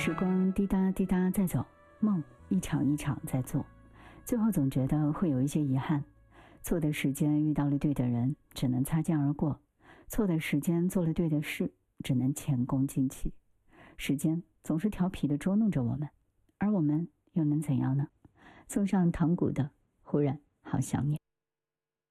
时光滴答滴答在走，梦一场一场在做，最后总觉得会有一些遗憾。错的时间遇到了对的人，只能擦肩而过；错的时间做了对的事，只能前功尽弃。时间总是调皮地捉弄着我们，而我们又能怎样呢？送上唐古的《忽然好想你》。